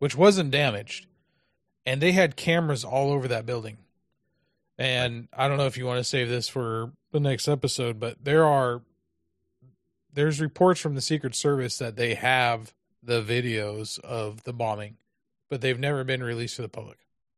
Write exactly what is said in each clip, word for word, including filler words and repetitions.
which wasn't damaged, and they had cameras all over that building. And I don't know if you want to save this for the next episode, but there are there's reports from the Secret Service that they have the videos of the bombing, but they've never been released to the public.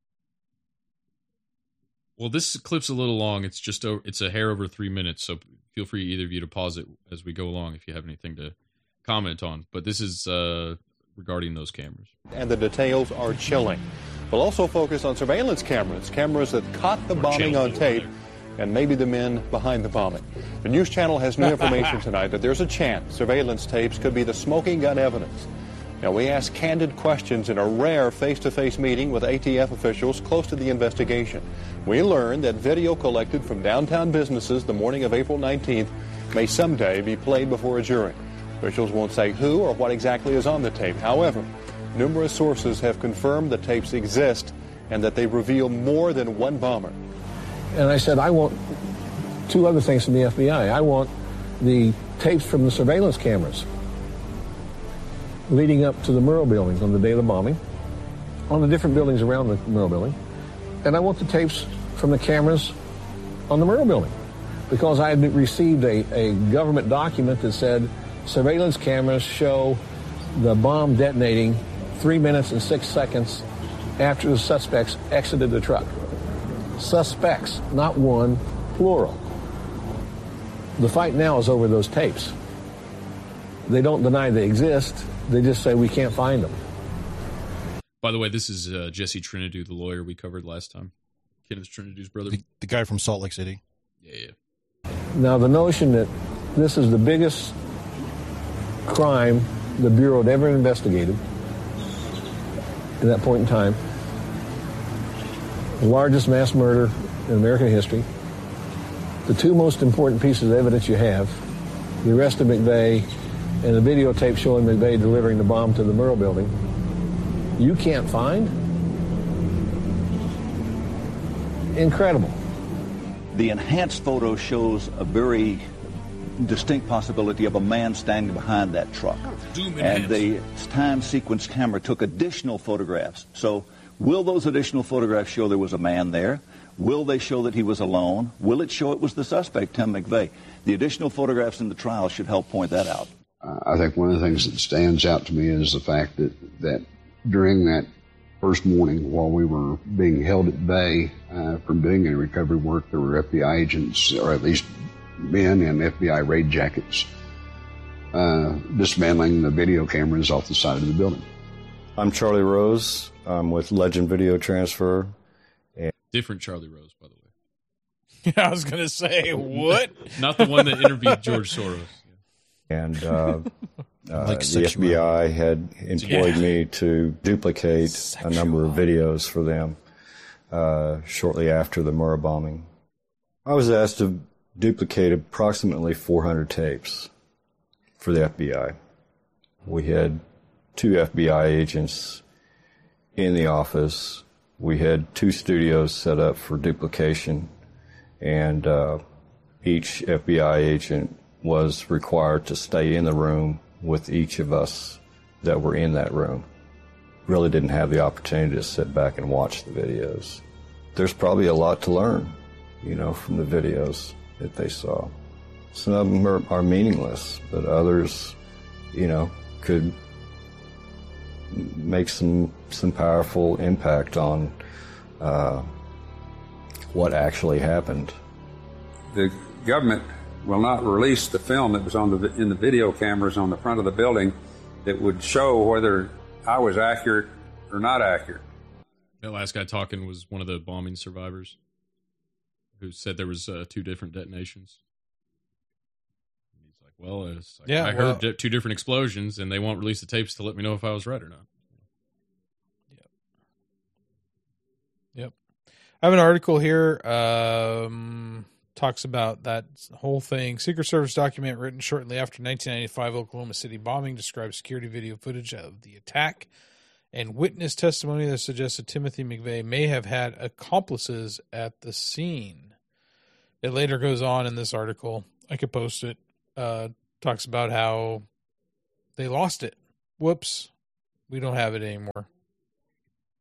Well, this clip's a little long. It's just a, it's a hair over three minutes, so feel free either of you to pause it as we go along if you have anything to comment on. But this is uh, regarding those cameras. And the details are chilling. We'll also focus on surveillance cameras, cameras that caught the bombing on tape, and maybe the men behind the bombing. The News Channel has new information tonight that there's a chance surveillance tapes could be the smoking gun evidence. Now, we asked candid questions in a rare face-to-face meeting with A T F officials close to the investigation. We learned that video collected from downtown businesses the morning of April nineteenth may someday be played before a jury. Officials won't say who or what exactly is on the tape. However, numerous sources have confirmed the tapes exist and that they reveal more than one bomber. And I said, I want two other things from the F B I. I want the tapes from the surveillance cameras leading up to the Murrah buildings on the day of the bombing, on the different buildings around the Murrah building. And I want the tapes from the cameras on the Murrah building, because I had received a, a government document that said surveillance cameras show the bomb detonating three minutes and six seconds after the suspects exited the truck. Suspects, not one, plural. The fight now is over those tapes. They don't deny they exist. They just say we can't find them. By the way, this is uh, Jesse Trinidou, the lawyer we covered last time. Kenneth Trinidou's brother. The, the guy from Salt Lake City. Yeah, yeah. Now, the notion that this is the biggest crime the Bureau had ever investigated at that point in time, the largest mass murder in American history, the two most important pieces of evidence you have, the arrest of McVeigh and the videotape showing McVeigh delivering the bomb to the Murrah building, you can't find? Incredible. The enhanced photo shows a very distinct possibility of a man standing behind that truck. And the time sequence camera took additional photographs. So will those additional photographs show there was a man there? Will they show that he was alone? Will it show it was the suspect, Tim McVeigh? The additional photographs in the trial should help point that out. Uh, I think one of the things that stands out to me is the fact that, that during that first morning while we were being held at bay uh, from doing any recovery work, there were F B I agents, or at least men in F B I raid jackets, uh, dismantling the video cameras off the side of the building. I'm Charlie Rose. I'm with Legend Video Transfer. And Different Charlie Rose, by the way. Yeah, I was going to say, what? Not the one that interviewed George Soros. And uh, uh, like the F B I had employed yeah. me to duplicate Sexual. a number of videos for them uh, shortly after the Murrah bombing. I was asked to duplicate approximately four hundred tapes for the F B I. We had two F B I agents in the office. We had two studios set up for duplication, and uh, each F B I agent was required to stay in the room with each of us that were in that room. Really didn't have the opportunity to sit back and watch the videos. There's probably a lot to learn, you know, from the videos that they saw. Some of them are, are meaningless, but others, you know, could make some some powerful impact on uh, what actually happened. The government will not release the film that was on the in the video cameras on the front of the building that would show whether I was accurate or not accurate. That last guy talking was one of the bombing survivors who said there was uh, two different detonations. He's like, well, it's like, yeah, I well, heard di- two different explosions, and they won't release the tapes to let me know if I was right or not. Yep. Yep. I have an article here. Um, talks about that whole thing. Secret Service document written shortly after nineteen ninety-five Oklahoma City bombing describes security video footage of the attack and witness testimony that suggests that Timothy McVeigh may have had accomplices at the scene. It later goes on in this article. I could post it. Uh, talks about how they lost it. Whoops. We don't have it anymore.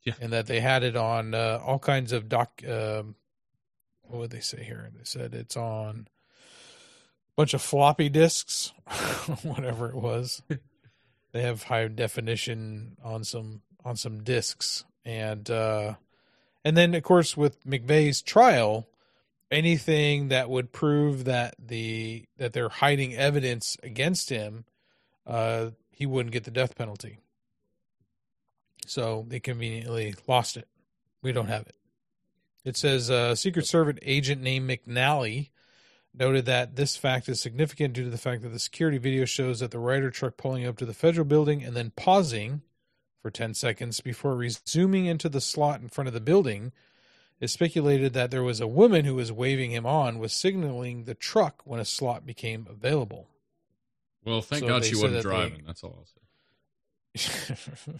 Yeah. And that they had it on uh, all kinds of doc. Um, what would they say here? They said it's on a bunch of floppy disks, whatever it was. They have high definition on some on some disks, and uh, and then of course with McVeigh's trial, anything that would prove that the that they're hiding evidence against him, uh, he wouldn't get the death penalty. So they conveniently lost it. We don't have it. It says a uh, Secret Service agent named McNally noted that this fact is significant due to the fact that the security video shows that the Ryder truck pulling up to the federal building and then pausing for ten seconds before resuming into the slot in front of the building. It's speculated that there was a woman who was waving him on, was signaling the truck when a slot became available. Well, thank So God they she said wasn't that driving. they- That's all I'll say.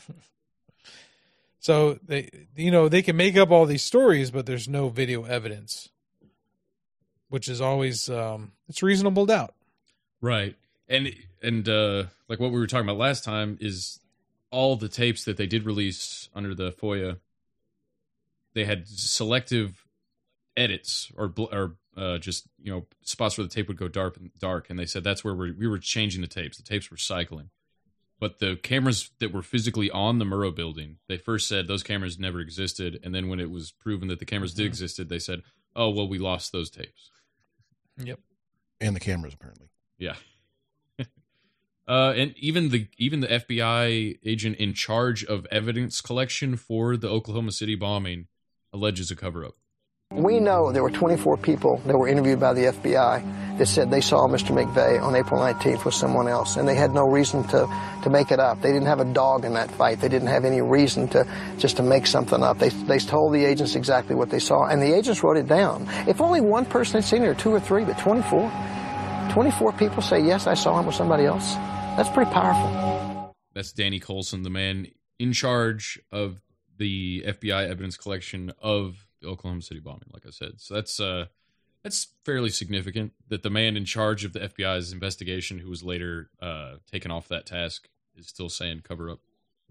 So they, you know, they can make up all these stories, but there's no video evidence, which is always um, it's reasonable doubt. Right. And and uh, like what we were talking about last time is all the tapes that they did release under the FOIA. They had selective edits or bl- or uh, just you know spots where the tape would go dark dark, and they said that's where we we were changing the tapes. The tapes were cycling. But the cameras that were physically on the Murrow building, they first said those cameras never existed. And then when it was proven that the cameras did existed, they said, oh, well, we lost those tapes. Yep. And the cameras, apparently. Yeah. uh, and even the even the F B I agent in charge of evidence collection for the Oklahoma City bombing alleges a cover-up. We know there were twenty-four people that were interviewed by the F B I that said they saw Mister McVeigh on April nineteenth with someone else, and they had no reason to, to make it up. They didn't have a dog in that fight. They didn't have any reason to just to make something up. They, they told the agents exactly what they saw, and the agents wrote it down. If only one person had seen it, or two or three, but twenty-four, twenty-four people say, yes, I saw him with somebody else. That's pretty powerful. That's Danny Coulson, the man in charge of the F B I evidence collection of the Oklahoma City bombing, like I said. So that's uh, that's fairly significant that the man in charge of the F B I's investigation, who was later uh, taken off that task, is still saying cover up.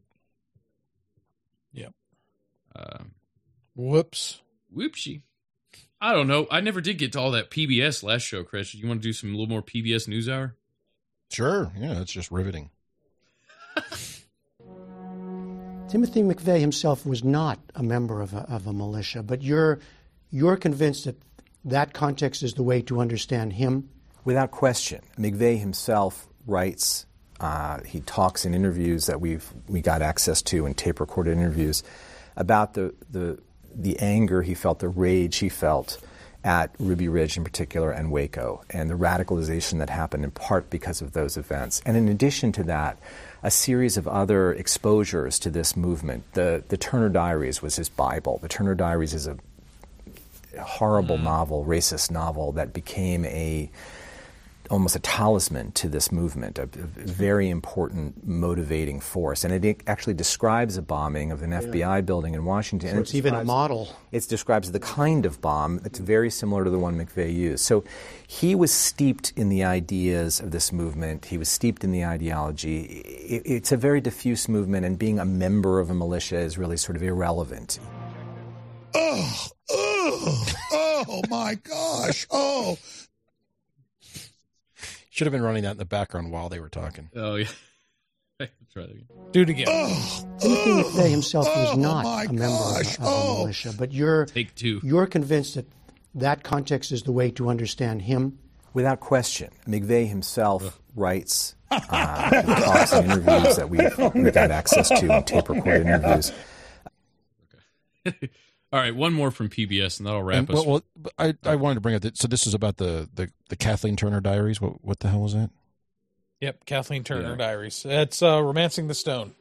Yep. Um, Whoops. Whoopsie. I don't know. I never did get to all that P B S last show, Chris. You want to do some a little more P B S NewsHour? Sure. Yeah, it's just riveting. Timothy McVeigh himself was not a member of a, of a militia, but you're you're convinced that that context is the way to understand him? Without question. McVeigh himself writes, uh, he talks in interviews that we've we got access to in tape-recorded interviews about the, the the anger he felt, the rage he felt at Ruby Ridge in particular and Waco, and the radicalization that happened in part because of those events. And in addition to that, a series of other exposures to this movement. The the Turner Diaries was his Bible. The Turner Diaries is a horrible mm. novel, racist novel that became a almost a talisman to this movement, a, a very important motivating force. And it actually describes a bombing of an yeah. F B I building in Washington. So and it's it even a model. It describes the kind of bomb that's very similar to the one McVeigh used. So he was steeped in the ideas of this movement. He was steeped in the ideology. It, it's a very diffuse movement, and being a member of a militia is really sort of irrelevant. Oh, oh, oh my gosh, oh. Should have been running that in the background while they were talking. Oh, yeah. Let's try that again. Do it again. Oh, Timothy McVeigh himself oh, was not a member gosh, of, a, of oh. a militia, but you're, Take two. you're convinced that that context is the way to understand him? Without question. McVeigh himself Ugh. writes, uh, he talks in interviews that we've, we've got access to in tape-recorded interviews. Okay. All right, one more from P B S, and that'll wrap and, us. Well, well I, I wanted to bring up that. So this is about the, the, the Kathleen Turner Diaries. What what the hell was that? Yep, Kathleen Turner yeah. Diaries. It's uh, Romancing the Stone.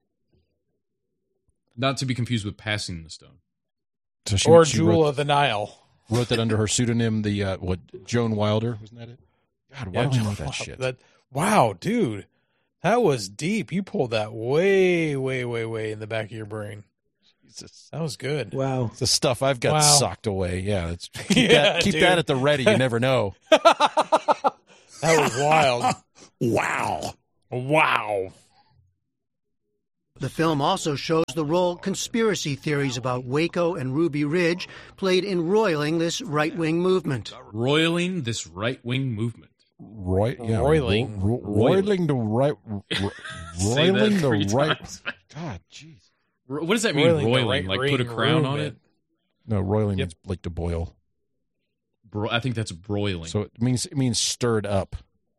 Not to be confused with Passing the Stone. So she, or she Jewel wrote, of the Nile. Wrote that under her pseudonym, the uh, what Joan Wilder, wasn't that it? God, why yeah, don't I know that Wilder, shit? That, wow, dude, that was deep. You pulled that way, way, way, way in the back of your brain. Jesus. That was good. Wow. It's the stuff I've got wow. socked away. Yeah, let's keep, yeah, that, keep that at the ready. You never know. That was wild. Wow. Wow. The film also shows the role conspiracy theories about Waco and Ruby Ridge played in roiling this right-wing movement. Roiling this right-wing movement. Roy, yeah, roiling. ro- ro- roiling the right. Ro- Say that roiling the three right. times. God, jeez. What does that mean, Roiling the roiling? right Like put a ring crown on movement. it? No, roiling Yep. is like to boil. Bro, I think that's broiling. So it means it means stirred up.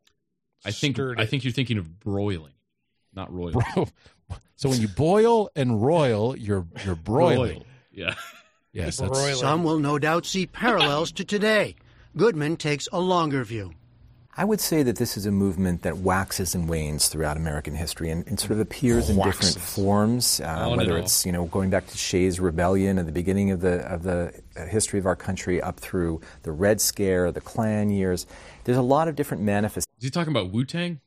I think Stirred I it. think you're thinking of broiling, not roiling. Bro. So when you boil and roil, you're you're broiling. Broil. Yeah. Yes, that's Broiling. Some will no doubt see parallels to today. Goodman takes a longer view. I would say that this is a movement that waxes and wanes throughout American history and, and sort of appears in Waxes. different forms, uh, On and whether off. it's, you know, going back to Shays' Rebellion at the beginning of the of the uh, history of our country up through the Red Scare, the Klan years. There's a lot of different manifestations Is he talking about Wu-Tang?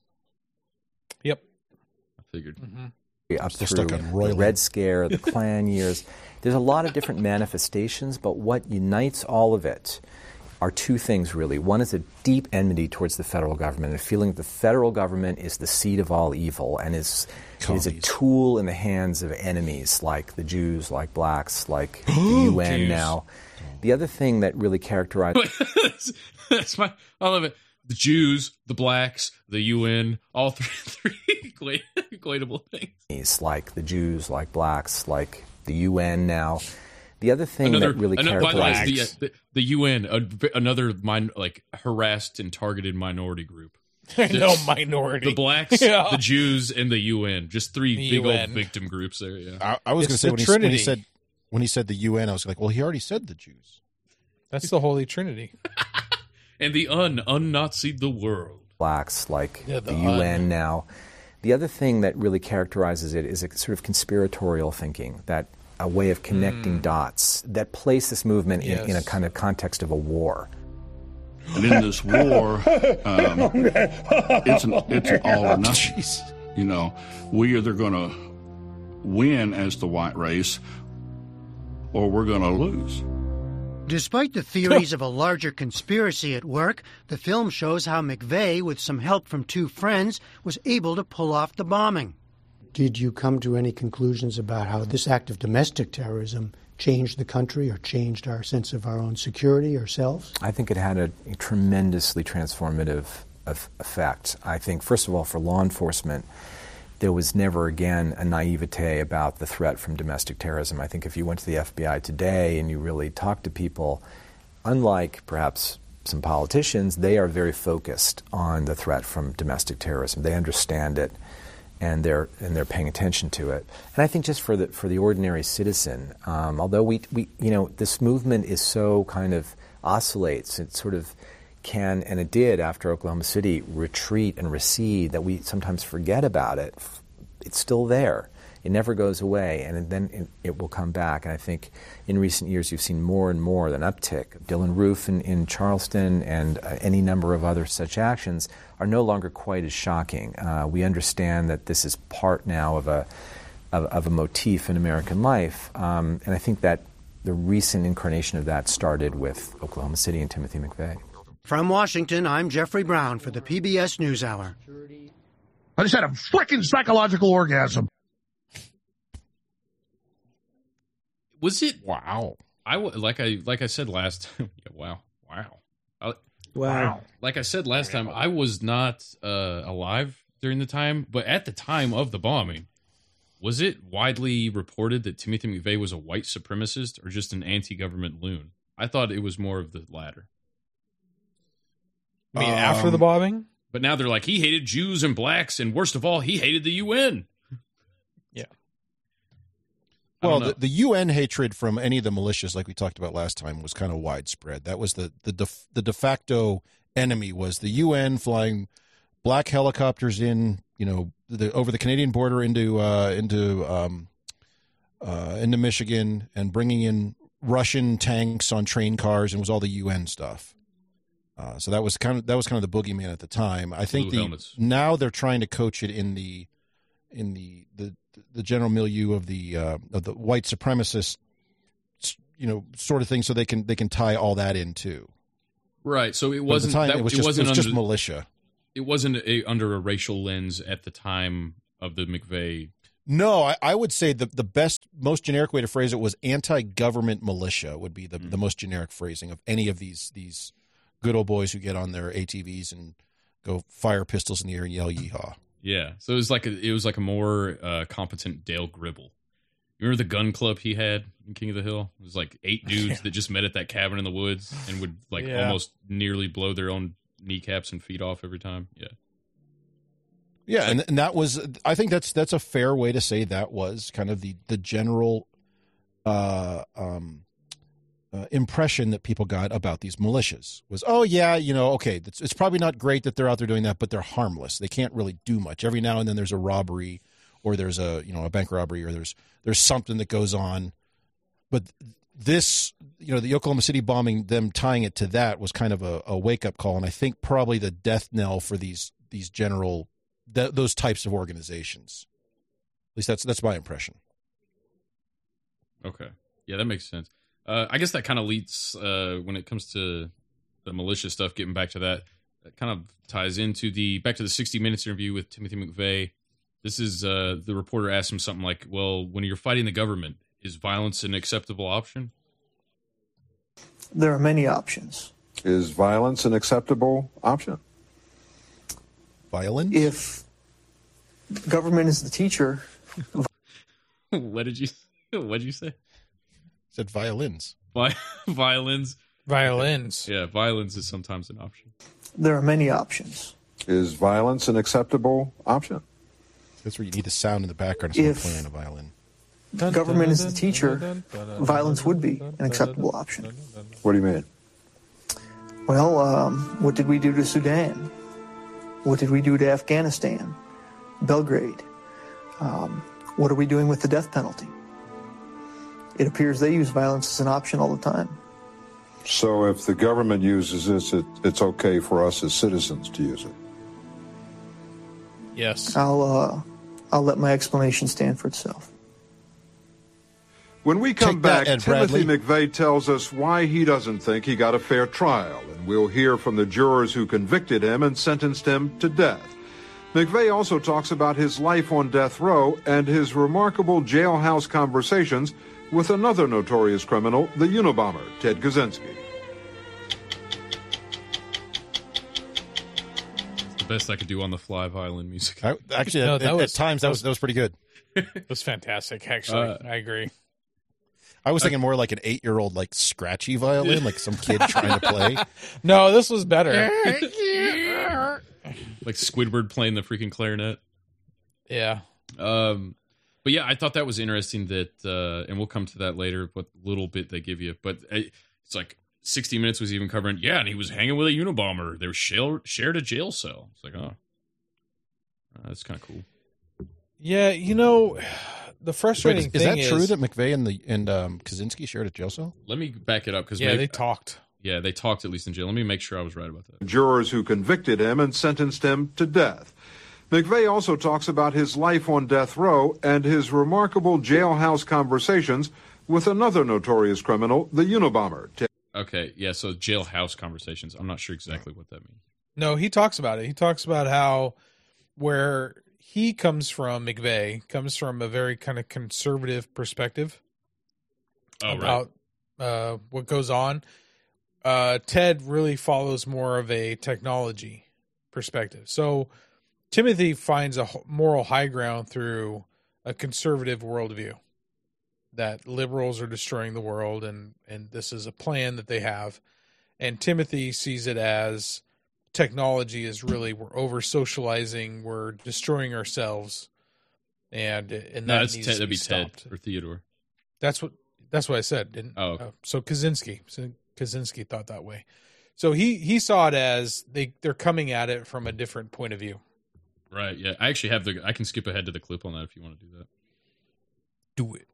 Yep. I figured. up Still through stuck on the roiling. Red Scare, the Klan years. There's a lot of different manifestations, but what unites all of it are two things, really. One is a deep enmity towards the federal government, a feeling that the federal government is the seat of all evil and is, is a Commies. tool in the hands of enemies like the Jews, like blacks, like the U N Jews. now. The other thing that really characterizes that's, that's my. I love it. The Jews, the blacks, the U N, all three three equate, equatable things. like the Jews, like blacks, like the U N now. The other thing Another, that really another by the way, characterizes the, uh, the, the U N, a, another min, like harassed and targeted minority group. no minority. The blacks, Yeah. the Jews, and the U N. Just three The big U N. old victim groups there. Yeah. I, I was going to It's say the when he, when he Trinity. said when he said the U N, I was like, well, he already said the Jews. That's the Holy Trinity. And the un un-Nazi'd the world. blacks, like Yeah, the, the U N un- now. The other thing that really characterizes it is a sort of conspiratorial thinking, that a way of connecting dots that place this movement in, in a Yes. kind of context of a war. And in this war, um, it's an it's an all or nothing. Jeez. You know, we either going to win as the white race, or we're going to lose. Despite the theories of a larger conspiracy at work, the film shows how McVeigh, with some help from two friends, was able to pull off the bombing. Did you come to any conclusions about how this act of domestic terrorism changed the country or changed our sense of our own security ourselves? I think it had a, a tremendously transformative of, effect. I think, first of all, for law enforcement, there was never again a naivete about the threat from domestic terrorism. I think if you went to the F B I today and you really talked to people, unlike perhaps some politicians, they are very focused on the threat from domestic terrorism. They understand it, and they're and they're paying attention to it. And I think just for the for the ordinary citizen, um, although we we you know this movement is so kind of oscillates, it sort of can, and it did after Oklahoma City, retreat and recede, that we sometimes forget about it. It's still there. It never goes away, and then it, it will come back. And I think in recent years you've seen more and more an uptick. Dylan Roof in, in Charleston and uh, any number of other such actions are no longer quite as shocking. Uh, we understand that this is part now of a of, of a motif in American life, um, and I think that the recent incarnation of that started with Oklahoma City and Timothy McVeigh. From Washington, I'm Jeffrey Brown for the P B S NewsHour. I just had a freaking psychological orgasm. Was it? Wow. I w- like I like I said last. yeah, wow, wow, I, Wow. Like I said last time, I was not uh, alive during the time, but at the time of the bombing, was it widely reported that Timothy McVeigh was a white supremacist or just an anti-government loon? I thought it was more of the latter. I mean, Um, after the bombing? But now they're like, he hated Jews and blacks, and worst of all, he hated the U N. Yeah. I Well, don't know. the, the U N hatred from any of the militias, like we talked about last time, was kind of widespread. That was the the de, the de facto enemy was the U N flying black helicopters in, you know, the, over the Canadian border into uh, into um, uh, into Michigan and bringing in Russian tanks on train cars, and it was all the U N stuff. Uh, so that was kind of that was kind of the boogeyman at the time. I think Blue the, helmets. now they're trying to coach it in the in the the, the general milieu of the uh, of the white supremacist, you know, sort of thing, so they can they can tie all that in too. Right. So it But at the wasn't time, that it was it just, wasn't it was just under, militia. It wasn't a, under a racial lens at the time of the McVeigh. No, I, I would say the, the best, most generic way to phrase it was anti-government militia would be the, mm-hmm. the most generic phrasing of any of these these good old boys who get on their A T Vs and go fire pistols in the air and yell yeehaw. Yeah, so it was like a, it was like a more uh, competent Dale Gribble. Remember the gun club he had in King of the Hill? It was like eight dudes yeah. that just met at that cabin in the woods and would like yeah. almost nearly blow their own kneecaps and feet off every time. Yeah. Yeah, and, and that was, I think that's that's a fair way to say that was kind of the, the general uh, um, uh, impression that people got about these militias was, oh, yeah, you know, okay, it's, it's probably not great that they're out there doing that, but they're harmless. They can't really do much. Every now and then there's a robbery or there's a, you know, a bank robbery or there's there's something that goes on. But this, you know, the Oklahoma City bombing, them tying it to that was kind of a, a wake-up call, and I think probably the death knell for these these general Th- those types of organizations. At least that's that's my impression. Okay, yeah, that makes sense. Uh, I guess that kind of leads uh, when it comes to the militia stuff. Getting back to that, that kind of ties into the back to the sixty minutes interview with Timothy McVeigh. This is uh, the reporter asked him something like, "Well, when you're fighting the government, is violence an acceptable option?" There are many options. Is violence an acceptable option? Violence? If government is the teacher. What did you what did you say? I said violins. Vi- violins. Violins. Yeah, violence is sometimes an option. There are many options. Is violence an acceptable option? That's where you need the sound in the background of someone If playing a violin. Government is the teacher, violence would be an acceptable option. What do you mean? Well, um, what did we do to Sudan? What did we do to Afghanistan, Belgrade? Um, what are we doing with the death penalty? It appears they use violence as an option all the time. So if the government uses this, it, it's okay for us as citizens to use it? Yes. I'll, uh, I'll let my explanation stand for itself. When we come Take back, that, Timothy Bradley. McVeigh tells us why he doesn't think he got a fair trial, and we'll hear from the jurors who convicted him and sentenced him to death. McVeigh also talks about his life on death row and his remarkable jailhouse conversations with another notorious criminal, the Unabomber, Ted Kaczynski. It's the best I could do on the fly violin music. I, actually, No, at, that at was- times that was that was pretty good. It was fantastic, actually. Uh, I agree. I was thinking more like an eight-year-old, like scratchy violin, like some kid trying to play. No, this was better. Like Squidward playing the freaking clarinet. Yeah. Um, but yeah, I thought that was interesting that, uh, and we'll come to that later, what little bit they give you. But it's like sixty minutes was even covering, yeah, and he was hanging with a Unabomber. They were share, shared a jail cell. It's like, oh, that's kind of cool. Yeah, you know, the frustrating Wait, is, thing is is... that true that McVeigh and the and um, Kaczynski shared a jail cell? Let me back it up. Cause Yeah, maybe, they talked. Yeah, they talked at least in jail. Let me make sure I was right about that. Jurors who convicted him and sentenced him to death. McVeigh also talks about his life on death row and his remarkable jailhouse conversations with another notorious criminal, the Unabomber. Okay, yeah, so jailhouse conversations. I'm not sure exactly what that means. No, he talks about it. He talks about how where he comes from, McVeigh, comes from a very kind of conservative perspective oh, about right. uh, what goes on. Uh, Ted really follows more of a technology perspective. So Timothy finds a moral high ground through a conservative worldview that liberals are destroying the world and, and this is a plan that they have. And Timothy sees it as technology is really, we're over socializing, we're destroying ourselves. And, and no, that that's needs Ted, to that'd be be stopped. Ted or Theodore. That's what, that's what I said. Didn't, oh, okay. uh, so Kaczynski, so Kaczynski thought that way. So he, he saw it as they, they're coming at it from a different point of view. Right. Yeah. I actually have the, I can skip ahead to the clip on that if you want to do that. Do it.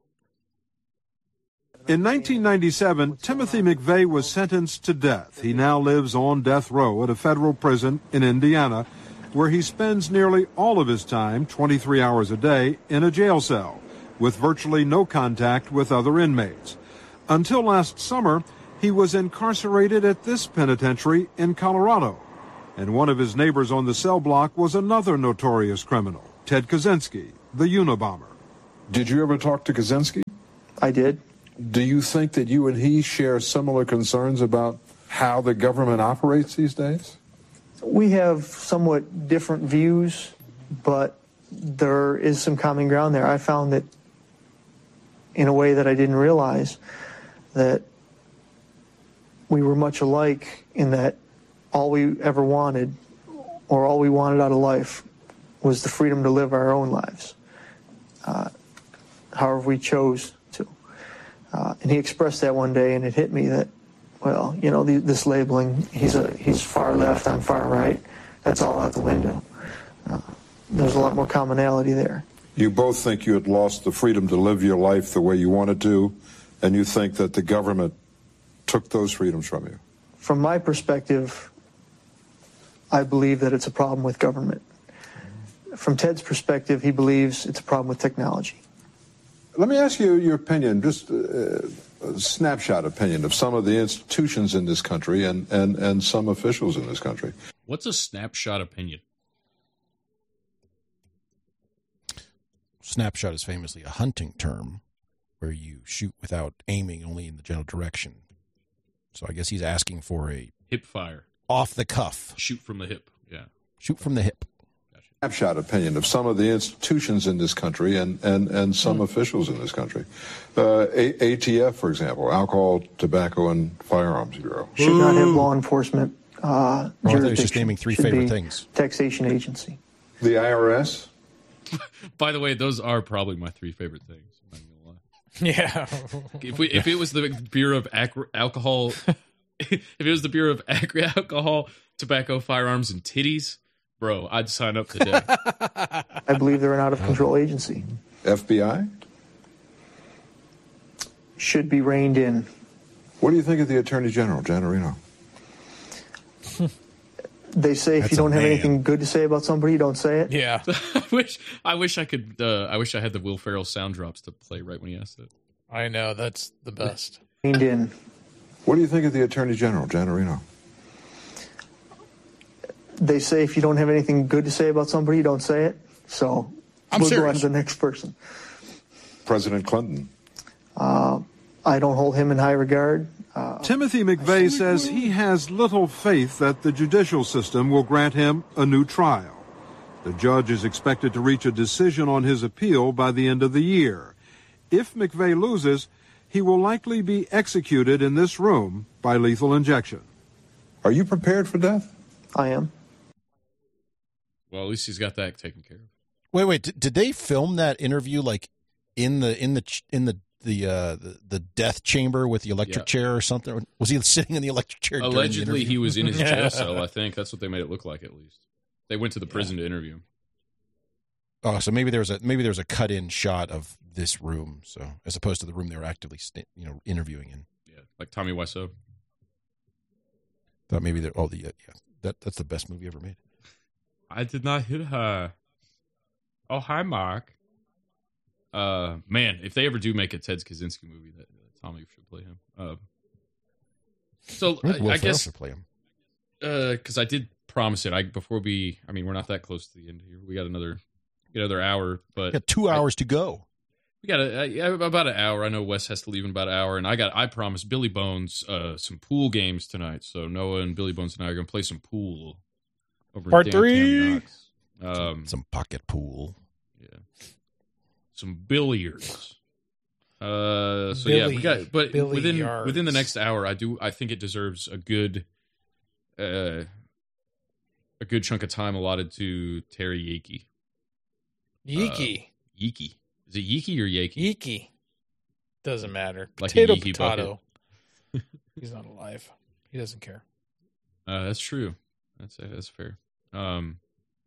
In nineteen ninety-seven, Timothy McVeigh was sentenced to death. He now lives on death row at a federal prison in Indiana, where he spends nearly all of his time, twenty-three hours a day, in a jail cell, with virtually no contact with other inmates. Until last summer, he was incarcerated at this penitentiary in Colorado. And one of his neighbors on the cell block was another notorious criminal, Ted Kaczynski, the Unabomber. Did you ever talk to Kaczynski? I did. Do you think that you and he share similar concerns about how the government operates these days? We have somewhat different views, but there is some common ground there. I found that in a way that I didn't realize that we were much alike in that all we ever wanted or all we wanted out of life was the freedom to live our own lives, uh, however we chose to. Uh, and he expressed that one day, and it hit me that, well, you know, the, this labeling, he's a he's far left, I'm far right, that's all out the window. Uh, there's a lot more commonality there. You both think you had lost the freedom to live your life the way you wanted to, and you think that the government took those freedoms from you? From my perspective, I believe that it's a problem with government. From Ted's perspective, he believes it's a problem with technology. Let me ask you your opinion, just a, a snapshot opinion of some of the institutions in this country and, and, and some officials in this country. What's a snapshot opinion? Snapshot is famously a hunting term where you shoot without aiming, only in the general direction. So I guess he's asking for a hip fire, off the cuff, shoot from the hip. Yeah, shoot from the hip. Gotcha. Snapshot opinion of some of the institutions in this country and and and some mm. officials in this country. Uh, a- ATF, for example, Alcohol, Tobacco, and Firearms Bureau, should Ooh. not have law enforcement. Uh, oh, I was just naming three favorite things. Taxation agency. The I R S. By the way, those are probably my three favorite things. I'm not gonna lie. Yeah. If we if it was the Bureau of Ac- Alcohol, if it was the Bureau of Agri Alcohol, Tobacco, Firearms, and Titties, bro, I'd sign up today. I believe they're an out of control agency. F B I should be reined in. What do you think of the Attorney General, Giannarino? They say if That's you don't have man. anything good to say about somebody, you don't say it. Yeah. I wish I wish I could. Uh, I wish I had the Will Ferrell sound drops to play right when he asked it. I know, that's the best. Reined in. What do you think of the Attorney General, Giannarino? They say if you don't have anything good to say about somebody, you don't say it. So I'm we'll serious. go on to the next person. President Clinton. Uh, I don't hold him in high regard. Uh, Timothy McVeigh says he has little faith that the judicial system will grant him a new trial. The judge is expected to reach a decision on his appeal by the end of the year. If McVeigh loses, he will likely be executed in this room by lethal injection. Are you prepared for death? I am. Well, at least he's got that taken care of. Wait, wait. Did, did they film that interview like in the in the in the the uh, the, the death chamber with the electric Yeah. chair or something? Was he sitting in the electric chair? during the Allegedly, interview? he was in his jail cell. I think that's what they made it look like. At least they went to the prison to interview him. Oh, so maybe there was a maybe there was a cut in shot of this room, so as opposed to the room they were actively sta- you know interviewing in. Yeah, like Tommy Wiseau. Thought maybe they're oh the uh, yeah that that's the best movie ever made. I did not hit her. Oh, hi, Mark. Uh, man, if they ever do make a Ted Kaczynski movie, that uh, Tommy should play him. Uh, so I, think Will I, I Ferrell guess should play him. because uh, I did promise it. I before we, I mean, we're not that close to the end here. We got another, we got another hour, but We got two hours to go. we got a, uh, about an hour. I know Wes has to leave in about an hour, and I got. I promised Billy Bones uh, some pool games tonight. So Noah and Billy Bones and I are gonna play some pool. Over in Part downtown three. Knox. Um, Some pocket pool. yeah, some billiards. Uh, so yeah, we got. But within Billiards. within the next hour, I do. I think it deserves a good, uh, a good chunk of time allotted to Terry Yeeke. Yeeky. Uh, Yeeke. Is it Yeeke or Yeeke? Yeeky. Doesn't matter. Like a Potato, Yeeky potato. He's not alive. He doesn't care. Uh, that's true. That's that's fair. Um,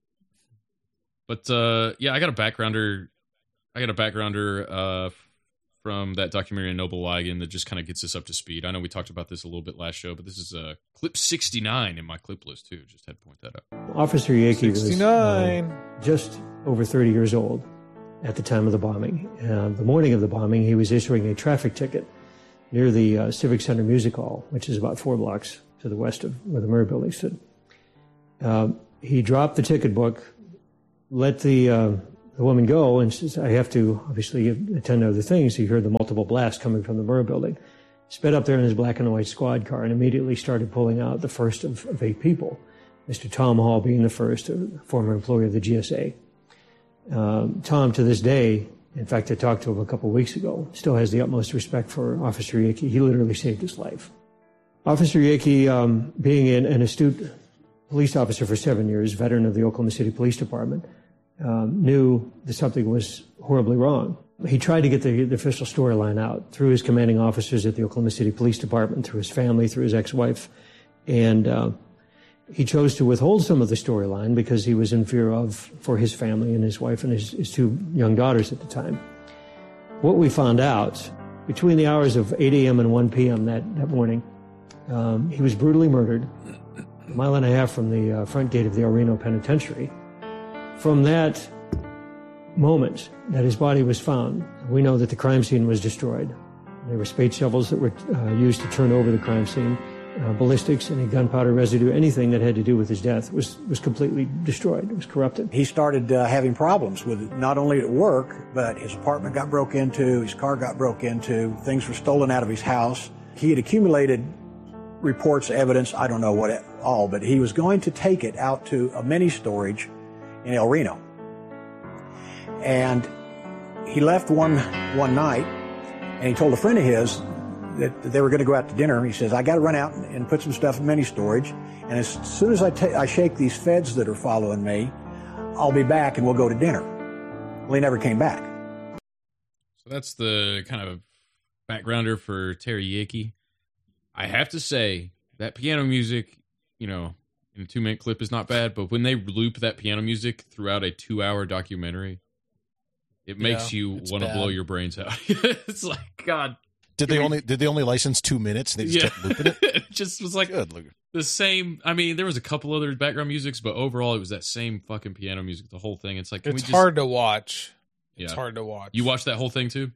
but uh, yeah, I got a backgrounder. I got a backgrounder uh, from that documentary on Noble Ligon that just kind of gets us up to speed. I know we talked about this a little bit last show, but this is uh, clip sixty-nine in my clip list too. Just had to point that out. Officer Yeeke was sixty-nine. uh, just over thirty years old at the time of the bombing. Uh, the morning of the bombing, he was issuing a traffic ticket near the uh, Civic Center Music Hall, which is about four blocks to the west of where the Murrah building stood. Uh, he dropped the ticket book, let the uh, the woman go, and says, I have to obviously attend to other things. He heard the multiple blasts coming from the Murrah building. Sped up there in his black and white squad car and immediately started pulling out the first of, of eight people, Mister Tom Hall being the first, a former employee of the G S A. Um, Tom, to this day, in fact, I talked to him a couple of weeks ago, still has the utmost respect for Officer Yaki. He literally saved his life. Officer Yaki, um, being an, an astute police officer for seven years, veteran of the Oklahoma City Police Department, um, knew that something was horribly wrong. He tried to get the, the official storyline out through his commanding officers at the Oklahoma City Police Department, through his family, through his ex-wife. And uh, he chose to withhold some of the storyline because he was in fear of, for his family and his wife and his, his two young daughters at the time. What we found out, between the hours of eight a.m. and one p.m. that, that morning, um, he was brutally murdered a mile and a half from the uh, front gate of the El Reno Penitentiary. From that moment that his body was found, we know that the crime scene was destroyed. There were spade shovels that were uh, used to turn over the crime scene. Uh, ballistics, any gunpowder residue, anything that had to do with his death was, was completely destroyed. It was corrupted. He started uh, having problems with it, not only at work, but his apartment got broke into, his car got broke into, things were stolen out of his house. He had accumulated reports, evidence, I don't know what it, all, but he was going to take it out to a mini storage in El Reno. And he left one one night, and he told a friend of his that they were going to go out to dinner. He says, I got to run out and, and put some stuff in mini storage, and as soon as I, ta- I shake these feds that are following me, I'll be back and we'll go to dinner. Well, he never came back. So that's the kind of backgrounder for Terry Yaki. I have to say, that piano music, you know, in a two-minute clip is not bad, but when they loop that piano music throughout a two-hour documentary, it makes yeah, you want to blow your brains out. It's like, God. Did they only did they only license two minutes? And they just yeah. kept looping it. It just was like Good. the same. I mean, there was a couple other background musics, but overall, it was that same fucking piano music. The whole thing. It's like can it's we just... hard to watch. It's yeah. hard to watch. You watched that whole thing too?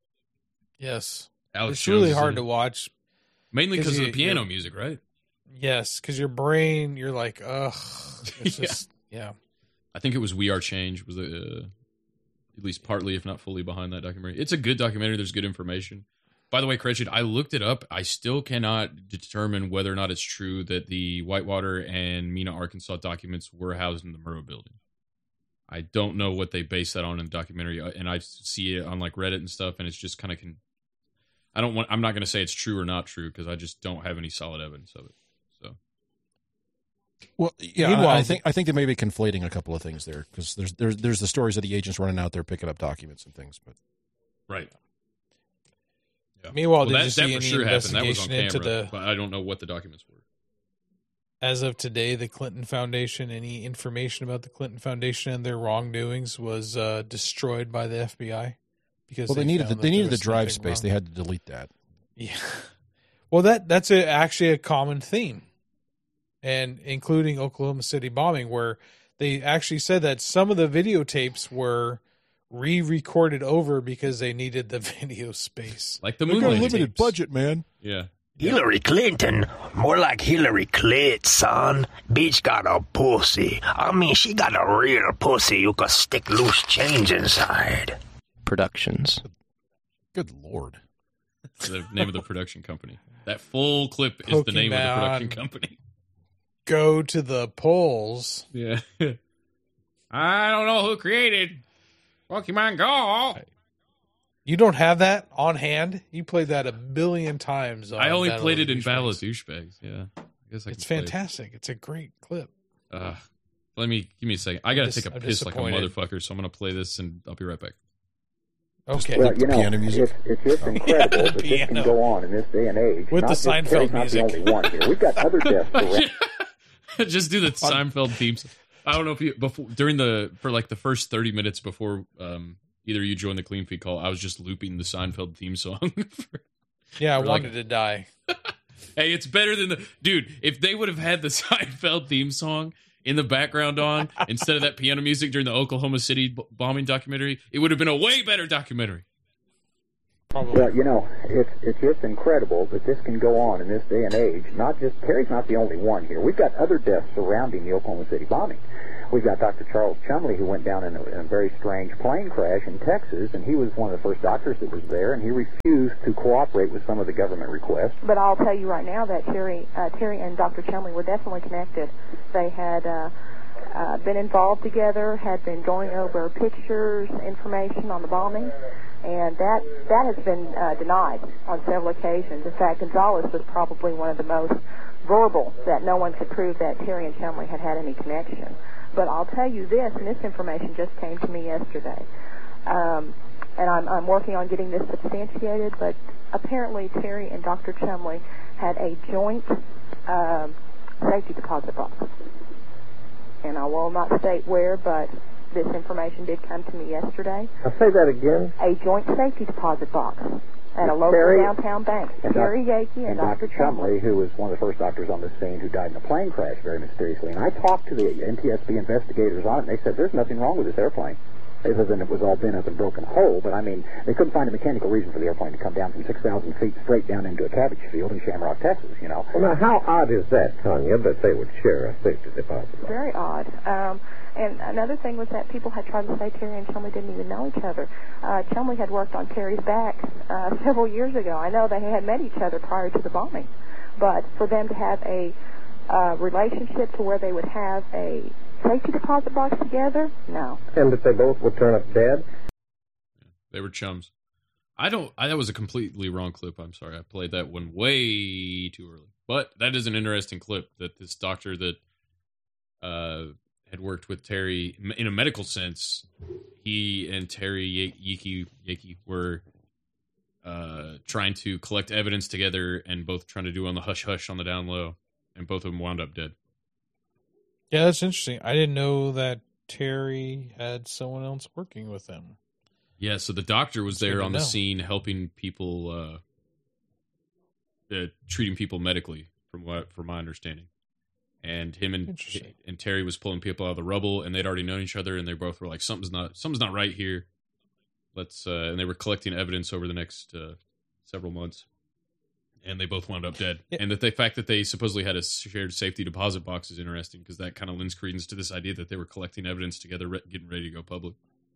Yes, Alex it's Jones really hard to watch. Mainly because of the piano music, right? Yes, because your brain, you're like, ugh. It's yeah. just, yeah. I think it was We Are Change was uh, at least partly, if not fully, behind that documentary. It's a good documentary. There's good information. By the way, Cretched, I looked it up. I still cannot determine whether or not it's true that the Whitewater and Mena, Arkansas documents were housed in the Murrah building. I don't know what they base that on in the documentary, and I see it on like Reddit and stuff, and it's just kind of con- I don't want. I'm not going to say it's true or not true because I just don't have any solid evidence of it. So, well, yeah, Meanwhile, I, I think I think they may be conflating a couple of things there because there's there's there's the stories of the agents running out there picking up documents and things, but right. Yeah. Meanwhile, well, did that, you see that any for sure happened. That was on investigation into camera, the? But I don't know what the documents were. As of today, the Clinton Foundation, any information about the Clinton Foundation and their wrongdoings was uh, destroyed by the F B I because well, they, they needed the, they needed the drive space. Wrong. They had to delete that. Yeah. Well, that that's a, actually a common theme, and including Oklahoma City bombing, where they actually said that some of the videotapes were re-recorded over because they needed the video space. Like the moon landing. Limited tapes. budget, man. Yeah. Hillary Clinton, more like Hillary Clit, son. Bitch got a pussy. I mean, she got a real pussy you could stick loose change inside. Productions. Good Lord. That's the name of the production company. That full clip is Pokemon, the name of the production company. Go to the polls. Yeah. I don't know who created Pokemon Go. You don't have that on hand? You played that a billion times. On I only Battle played of it in Douchebags. Battle of Douchebags. Yeah, I guess I it's can fantastic. It. It's a great clip. Uh, let me give me a second. I got to dis- take a I'm piss like a disappointed. motherfucker, so I'm gonna play this and I'll be right back. Okay. Well, you know, it's, it's just incredible that this can go on in this day and age. With not the just, Seinfeld Terry's not music. the only one here. We've got other deaths around. Just do the Seinfeld themes. I don't know if you before during the for like the first thirty minutes before um, either you joined the Clean Feed call, I was just looping the Seinfeld theme song. for, Yeah, I for wanted like, to die. Hey, it's better than the dude. If they would have had the Seinfeld theme song in the background on instead of that piano music during the Oklahoma City b- bombing documentary, it would have been a way better documentary. Probably. Well, you know, it's it's just incredible that this can go on in this day and age. Not just Terry's not the only one here. We've got other deaths surrounding the Oklahoma City bombing. We've got Doctor Charles Chumley, who went down in a, in a very strange plane crash in Texas, and he was one of the first doctors that was there, and he refused to cooperate with some of the government requests. But I'll tell you right now that Terry, uh, Terry and Doctor Chumley were definitely connected. They had uh, uh, been involved together, had been going over pictures, information on the bombing, and that that has been uh, denied on several occasions. In fact, Gonzalez was probably one of the most verbal that no one could prove that Terry and Chumley had had any connection. But I'll tell you this, and this information just came to me yesterday, um, and I'm, I'm working on getting this substantiated, but apparently Terry and Doctor Chumley had a joint um, safety deposit box. And I will not state where, but this information did come to me yesterday. I'll say that again. A joint safety deposit box at a local Terry, downtown bank. and Terry doc, Yakey and, and Doctor Chumley, who was one of the first doctors on the scene who died in a plane crash very mysteriously. And I talked to the N T S B investigators on it, and they said there's nothing wrong with this airplane, other than it was all bent up and broken hole. But, I mean, they couldn't find a mechanical reason for the airplane to come down from six thousand feet straight down into a cabbage field in Shamrock, Texas, you know. Well, now, how odd is that, Tanya, that they would share a safety deposit box? Very odd. Um, and another thing was that people had tried to say Terry and Chumley didn't even know each other. Uh, Chumley had worked on Terry's back uh, several years ago. I know they had met each other prior to the bombing. But for them to have a uh, relationship to where they would have a safety deposit box together, no. And that they both would turn up dead? They were chums. I don't. I, that was a completely wrong clip. I'm sorry. I played that one way too early. But that is an interesting clip that this doctor that uh, had worked with Terry in a medical sense, he and Terry Yakey Yakey were uh, trying to collect evidence together and both trying to do on the hush hush on the down low, and both of them wound up dead. Yeah, that's interesting. I didn't know that Terry had someone else working with him. Yeah, so the doctor was That's there good to on the know. scene helping people, uh, uh, treating people medically, from what from my understanding. And him and and Terry was pulling people out of the rubble, and they'd already known each other, and they both were like, "Something's not something's not right here." Let's uh, and they were collecting evidence over the next uh, several months, and they both wound up dead. Yeah. And that the fact that they supposedly had a shared safety deposit box is interesting because that kind of lends credence to this idea that they were collecting evidence together, re- getting ready to go public.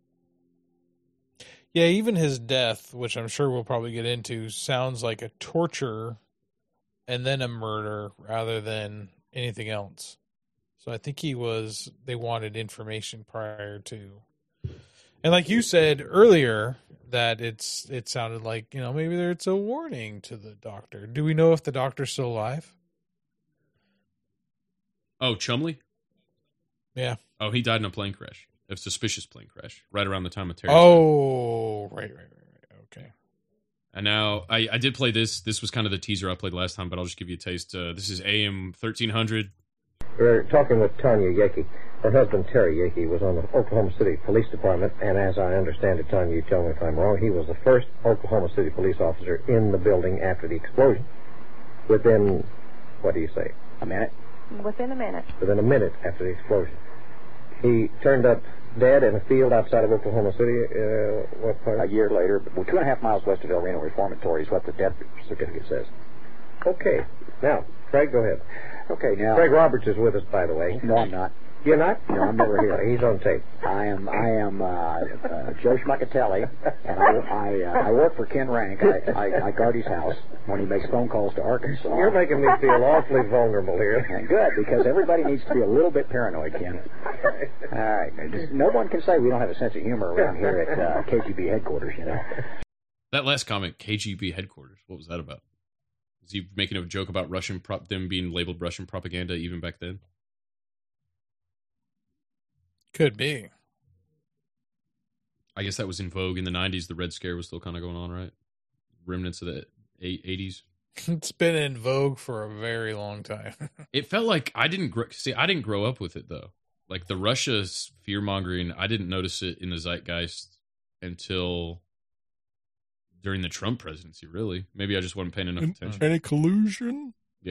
Yeah, even his death, which I'm sure we'll probably get into, sounds like a torture and then a murder rather than anything else. So I think he was, they wanted information prior to. And like you said earlier, that it's, it sounded like, you know, maybe there it's a warning to the doctor. Do we know if the doctor's still alive? Oh, Chumley? Yeah. Oh, he died in a plane crash. A suspicious plane crash right around the time of Terry's Oh, right, right, right, right. Okay. And now I, I did play this. This was kind of the teaser I played last time, but I'll just give you a taste. Uh, this is A M thirteen hundred. We're talking with Tanya Yakey. Her husband, Terry Yakey, was on the Oklahoma City Police Department, and as I understand it, Tanya, you tell me if I'm wrong, he was the first Oklahoma City police officer in the building after the explosion. Within, what do you say? A minute. Within a minute. Within a minute after the explosion. He turned up dead in a field outside of Oklahoma City. Uh, what part? A year later, well, two and a half miles west of El Reno Reformatory is what the death certificate says. Okay. Now, Craig, go ahead. Okay, now... Craig Roberts is with us, by the way. No, I'm not. You're not? No, I'm never here. He's on tape. I am I am uh, uh, Joe Schmuckatelli, and I I, uh, I work for Ken Rank. I, I, I guard his house when he makes phone calls to Arkansas. You're making me feel awfully vulnerable here. And good, because everybody needs to be a little bit paranoid, Ken. All right. Just, no one can say we don't have a sense of humor around here at uh, K G B headquarters, you know. That last comment, K G B headquarters, what was that about? Was he making a joke about Russian prop them being labeled Russian propaganda even back then? Could be. I guess that was in vogue in the nineties. The Red Scare was still kind of going on, right? Remnants of the eighties. It's been in vogue for a very long time. It felt like I didn't gr- see. I didn't grow up with it though. Like the Russia's fear mongering, I didn't notice it in the zeitgeist until during the Trump presidency. Really, maybe I just wasn't paying enough attention. Any collusion? Yeah.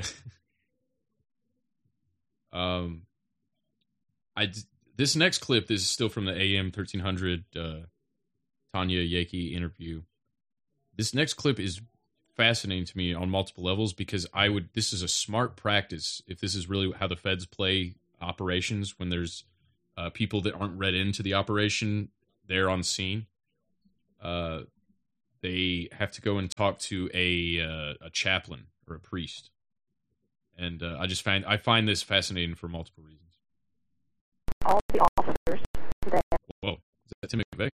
um, I. D- This next clip, this is still from the A M thirteen hundred uh, Tanya Yakey interview. This next clip is fascinating to me on multiple levels because I would. This is a smart practice if this is really how the feds play operations when there's uh, people that aren't read into the operation there on scene. Uh, they have to go and talk to a uh, a chaplain or a priest, and uh, I just find I find this fascinating for multiple reasons. All the officers that Whoa, is that Tim McVeigh?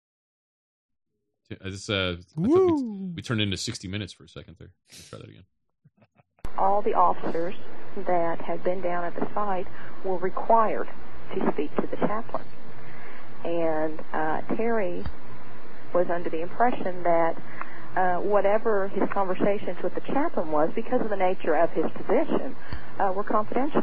It's, uh, I thought we, we turned into sixty minutes for a second there. Let's try that again. all the officers that had been down at the site were required to speak to the chaplain. And uh, Terry was under the impression that uh, whatever his conversations with the chaplain was, because of the nature of his position, uh, were confidential.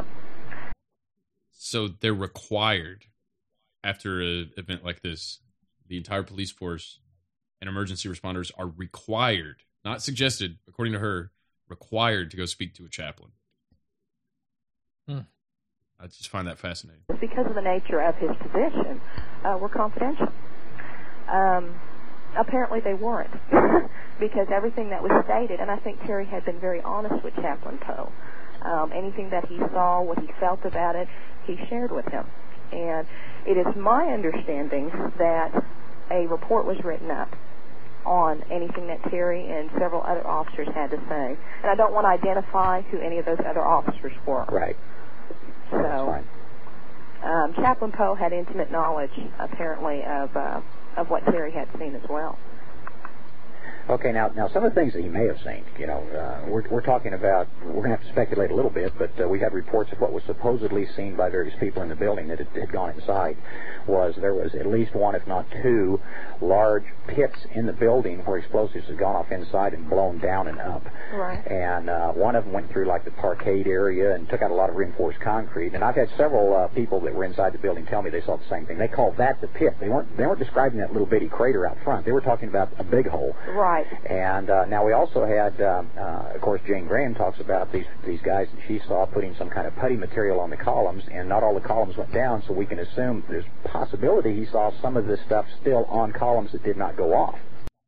So they're required, after an event like this, the entire police force and emergency responders are required, not suggested, according to her, required to go speak to a chaplain. Hmm. I just find that fascinating. Because of the nature of his position, uh, were confidential. Um, apparently they weren't, because everything that was stated, and I think Terry had been very honest with Chaplain Poe. Um, anything that he saw, what he felt about it, he shared with him. And it is my understanding that a report was written up on anything that Terry and several other officers had to say. And I don't want to identify who any of those other officers were. Right. So, um, Chaplain Poe had intimate knowledge, apparently, of uh, of what Terry had seen as well. Okay, now, now some of the things that he may have seen, you know, uh, we're, we're talking about, we're going to have to speculate a little bit, but uh, we had reports of what was supposedly seen by various people in the building that had, had gone inside, was there was at least one, if not two, large pits in the building where explosives had gone off inside and blown down and up. Right. And uh, one of them went through like the parkade area and took out a lot of reinforced concrete. And I've had several uh, people that were inside the building tell me they saw the same thing. They called that the pit. They weren't, they weren't describing that little bitty crater out front. They were talking about a big hole. Right. And uh, now we also had, um, uh, of course, Jane Graham talks about these these guys that she saw putting some kind of putty material on the columns, and not all the columns went down, so we can assume there's a possibility he saw some of this stuff still on columns that did not go off.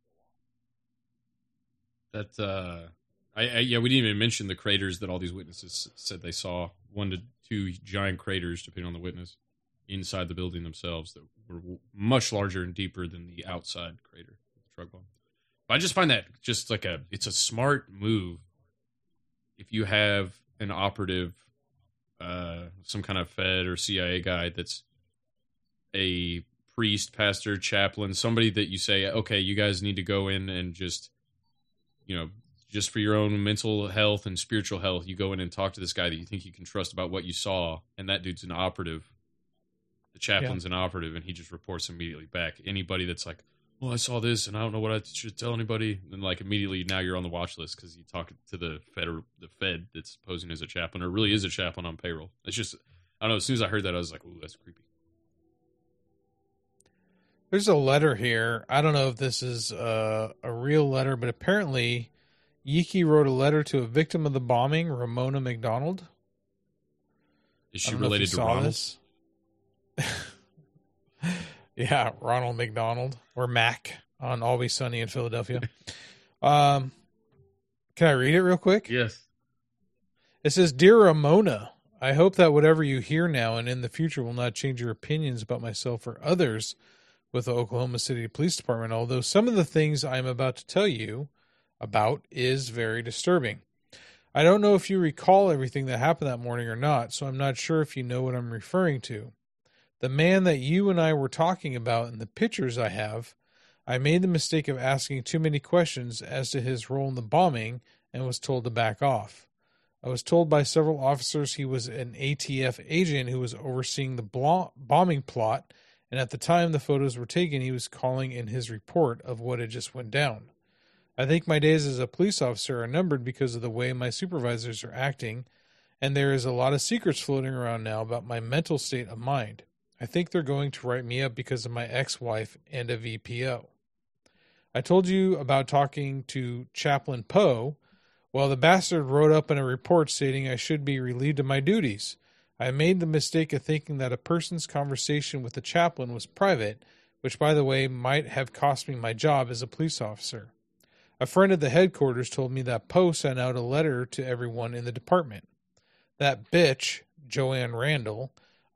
That, uh, I, I yeah, we didn't even mention the craters that all these witnesses said they saw. One to two giant craters, depending on the witness, inside the building themselves that were much larger and deeper than the outside crater of the truck bomb. I just find that just like a, it's a smart move if you have an operative, uh, some kind of Fed or C I A guy that's a priest, pastor, chaplain, somebody that you say, okay, you guys need to go in and just, you know, just for your own mental health and spiritual health, you go in and talk to this guy that you think you can trust about what you saw, and that dude's an operative. The chaplain's yeah. an operative, and he just reports immediately back. Anybody that's like, well, I saw this, and I don't know what I should tell anybody. And like immediately, now you're on the watch list because you talk to the Fed or the Fed that's posing as a chaplain, or really is a chaplain on payroll. It's just, I don't know. As soon as I heard that, I was like, "Ooh, that's creepy." There's a letter here. I don't know if this is uh, a real letter, but apparently, Yiki wrote a letter to a victim of the bombing, Ramona McDonald. Is she related to Ronald? Yeah, Ronald McDonald, or Mac on Always Sunny in Philadelphia. um, can I read it real quick? Yes. It says, Dear Ramona, I hope that whatever you hear now and in the future will not change your opinions about myself or others with the Oklahoma City Police Department, although some of the things I'm about to tell you about is very disturbing. I don't know if you recall everything that happened that morning or not, so I'm not sure if you know what I'm referring to. The man that you and I were talking about in the pictures I have, I made the mistake of asking too many questions as to his role in the bombing and was told to back off. I was told by several officers he was an A T F agent who was overseeing the blo- bombing plot, and at the time the photos were taken, he was calling in his report of what had just went down. I think my days as a police officer are numbered because of the way my supervisors are acting, and there is a lot of secrets floating around now about my mental state of mind. I think they're going to write me up because of my ex-wife and a V P O. I told you about talking to Chaplain Poe. Well, the bastard wrote up in a report stating I should be relieved of my duties. I made the mistake of thinking that a person's conversation with the chaplain was private, which, by the way, might have cost me my job as a police officer. A friend at the headquarters told me that Poe sent out a letter to everyone in the department. That bitch, Joanne Randall,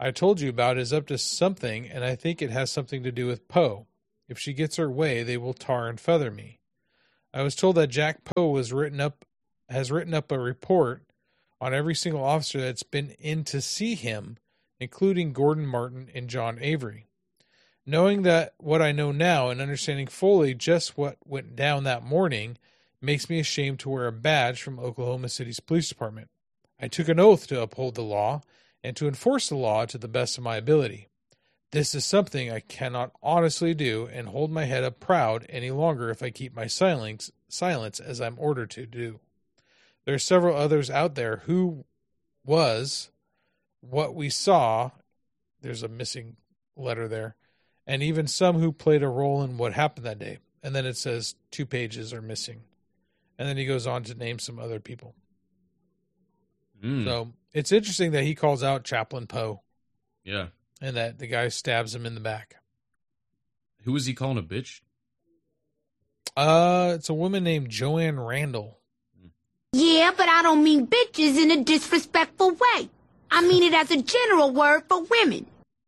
I told you about is up to something, and I think it has something to do with Poe. If she gets her way, they will tar and feather me. I was told that Jack Poe was written up, has written up a report on every single officer that's been in to see him, including Gordon Martin and John Avery. Knowing that what I know now and understanding fully just what went down that morning makes me ashamed to wear a badge from Oklahoma City's police department. I took an oath to uphold the law and to enforce the law to the best of my ability. This is something I cannot honestly do and hold my head up proud any longer if I keep my silence, silence as I'm ordered to do. There are several others out there who was what we saw. There's a missing letter there. And even some who played a role in what happened that day. And then it says two pages are missing. And then he goes on to name some other people. Mm. So it's interesting that he calls out Chaplain Poe. Yeah. And that the guy stabs him in the back. Who was he calling a bitch? Uh, it's a woman named Joanne Randall. Yeah, but I don't mean bitches in a disrespectful way. I mean it as a general word for women.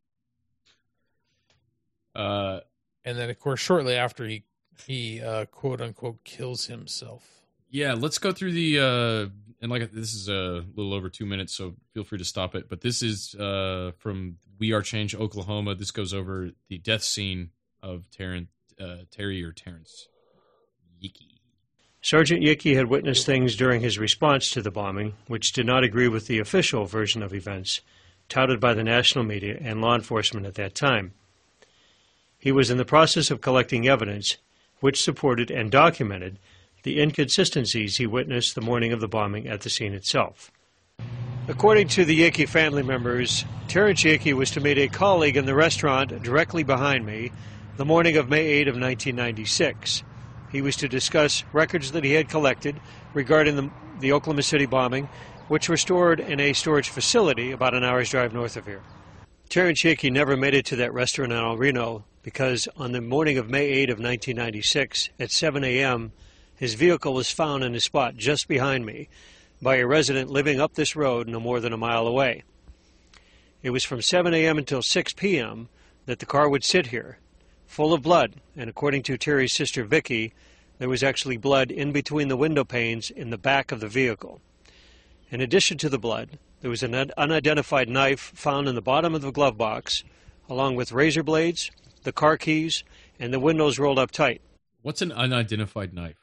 Uh, and then, of course, shortly after he, he uh, quote unquote, kills himself. Yeah, let's go through the, uh, and like this is a little over two minutes, so feel free to stop it. But this is uh, from We Are Change, Oklahoma. This goes over the death scene of Terrence, uh, Terry or Terrence Yickey. Sergeant Yickey had witnessed things during his response to the bombing, which did not agree with the official version of events, touted by the national media and law enforcement at that time. He was in the process of collecting evidence which supported and documented the inconsistencies he witnessed the morning of the bombing at the scene itself. According to the Yickey family members, Terrence Yickey was to meet a colleague in the restaurant directly behind me the morning of May eighth of nineteen ninety-six. He was to discuss records that he had collected regarding the, the Oklahoma City bombing, which were stored in a storage facility about an hour's drive north of here. Terrence Yickey never made it to that restaurant in El Reno because on the morning of May eighth of nineteen ninety-six at seven a.m., his vehicle was found in a spot just behind me by a resident living up this road no more than a mile away. It was from seven a.m. until six p.m. that the car would sit here, full of blood, and according to Terry's sister Vicky, there was actually blood in between the window panes in the back of the vehicle. In addition to the blood, there was an unidentified knife found in the bottom of the glove box, along with razor blades, the car keys, and the windows rolled up tight. What's an unidentified knife?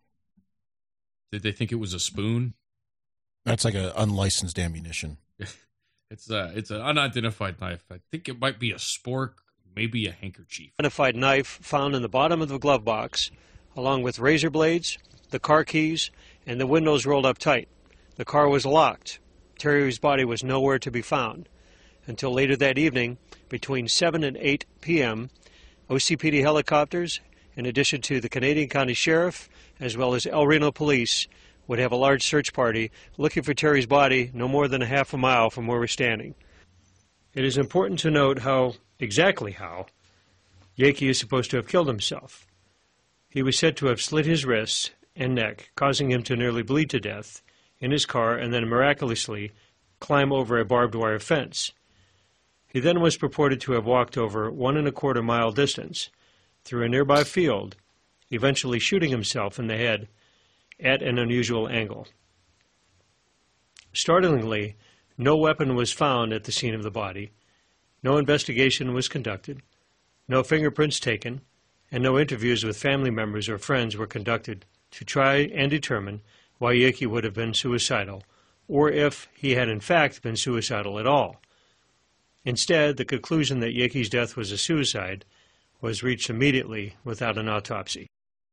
Did they think it was a spoon? That's like an unlicensed ammunition. it's a, it's an unidentified knife. I think it might be a spork, maybe a handkerchief. Unidentified knife found in the bottom of the glove box, along with razor blades, the car keys, and the windows rolled up tight. The car was locked. Terry's body was nowhere to be found. Until later that evening, between seven and eight p.m., O C P D helicopters, in addition to the Canadian County Sheriff, as well as El Reno Police, would have a large search party looking for Terry's body no more than a half a mile from where we're standing. It is important to note how, exactly how, Yickey is supposed to have killed himself. He was said to have slit his wrists and neck, causing him to nearly bleed to death in his car and then miraculously climb over a barbed wire fence. He then was purported to have walked over one and a quarter mile distance through a nearby field, eventually shooting himself in the head at an unusual angle. Startlingly, no weapon was found at the scene of the body, no investigation was conducted, no fingerprints taken, and no interviews with family members or friends were conducted to try and determine why Yickey would have been suicidal, or if he had in fact been suicidal at all. Instead, the conclusion that Yickey's death was a suicide was reached immediately without an autopsy.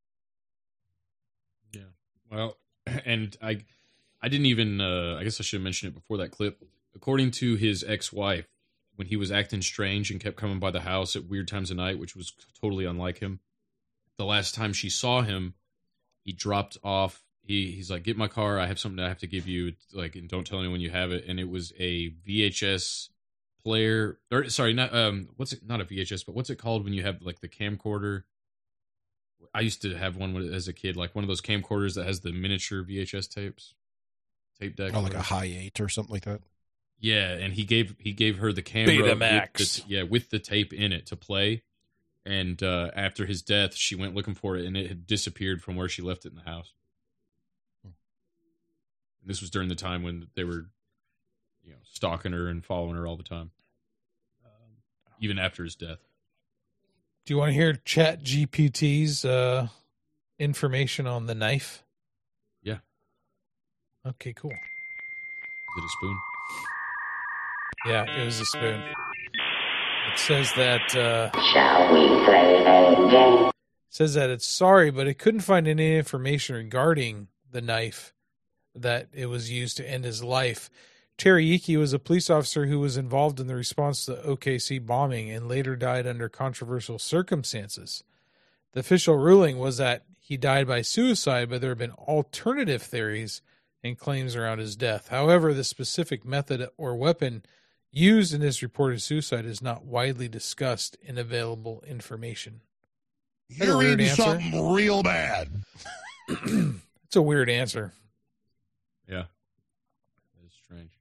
Yeah, well, and I, I didn't even, uh, I guess I should have mentioned it before that clip. According to his ex-wife, when he was acting strange and kept coming by the house at weird times of night, which was totally unlike him, the last time she saw him, he dropped off. He he's like, "Get my car. I have something I have to give you. Like, and don't tell anyone you have it." And it was a V H S player. Or sorry, not um, what's it? Not a V H S, but what's it called when you have like the camcorder? I used to have one as a kid, like one of those camcorders that has the miniature V H S tapes, tape deck. Oh, like a high eight or something like that. Yeah, and he gave he gave her the camera Betamax. With the, yeah, with the tape in it to play. And uh, after his death, she went looking for it, and it had disappeared from where she left it in the house. And this was during the time when they were, you know, stalking her and following her all the time, um, even after his death. Do you want to hear Chat G P T's uh, information on the knife? Yeah. Okay, cool. Is it a spoon? Yeah, it was a spoon. It says that. Uh, Shall we play a game? Says that it's sorry, but it couldn't find any information regarding the knife that it was used to end his life. Terry Yeakey was a police officer who was involved in the response to the O K C bombing and later died under controversial circumstances. The official ruling was that he died by suicide, but there have been alternative theories and claims around his death. However, the specific method or weapon used in his reported suicide is not widely discussed in available information. You're into something real bad. It's a weird answer. Yeah. It's strange.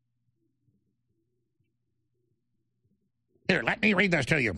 Here, let me read this to you.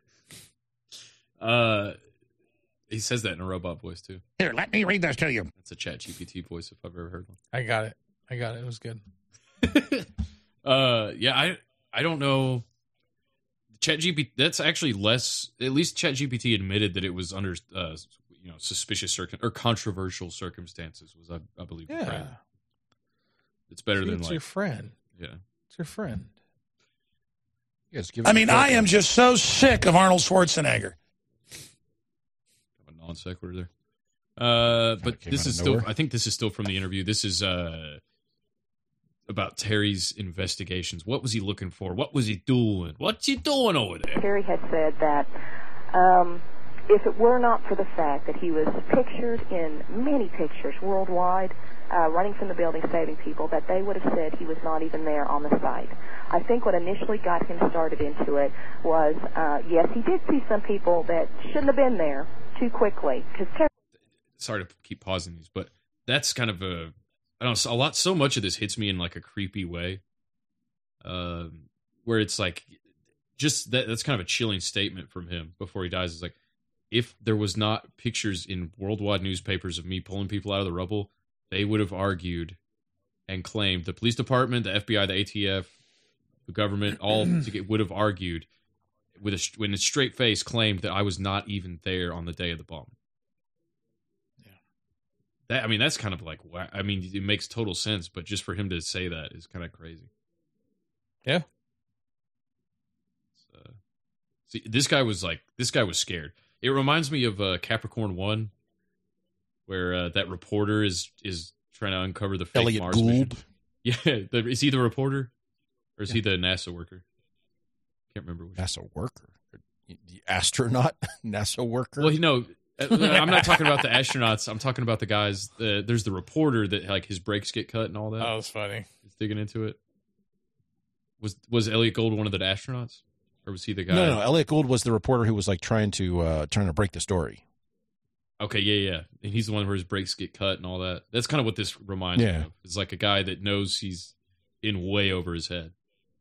Uh, he says that in a robot voice, too. Here, let me read this to you. That's a Chat G P T voice, if I've ever heard one. I got it. I got it. It was good. Uh, yeah, I I don't know. ChatGPT, that's actually less. At least ChatGPT admitted that it was under uh, you know suspicious circum or controversial circumstances. Was I, I believe? Yeah, the friend. It's better See, than it's like your friend. Yeah, it's your friend. Yes, give I mean, I am just so sick of Arnold Schwarzenegger. A non sequitur there. Uh, but came this out is of still. nowhere. I think this is still from the interview. This is uh. about Terry's investigations. What was he looking for? What was he doing? What's he doing over there? Terry had said that um, if it were not for the fact that he was pictured in many pictures worldwide, uh, running from the building, saving people, that they would have said he was not even there on the site. I think what initially got him started into it was, uh, yes, he did see some people that shouldn't have been there too quickly. Cause Terry- Sorry to keep pausing these, but that's kind of a I don't know, a lot. So much of this hits me in like a creepy way, um, where it's like, just that. That's kind of a chilling statement from him before he dies. It's like, if there was not pictures in worldwide newspapers of me pulling people out of the rubble, they would have argued and claimed the police department, the F B I, the A T F, the government, all would have argued with a when a straight face claimed that I was not even there on the day of the bombing. That, I mean, that's kind of like, I mean, it makes total sense, but just for him to say that is kind of crazy. Yeah. Uh, see, this guy was like, this guy was scared. It reminds me of uh, Capricorn One, where uh, that reporter is is trying to uncover the fake Elliot Mars Gould. mission. Yeah, the, is he the reporter, or is yeah. he the NASA worker? Can't remember. Which NASA worker, the astronaut, NASA worker. Well, you know. I'm not talking about the astronauts. I'm talking about the guys. Uh, there's the reporter that like his brakes get cut and all that. That was funny. He's digging into it. Was was Elliot Gould one of the astronauts, or was he the guy? No, no, no. Elliot Gould was the reporter who was like trying to uh, trying to break the story. Okay, yeah, yeah. And he's the one where his brakes get cut and all that. That's kind of what this reminds yeah. me of. It's like a guy that knows he's in way over his head.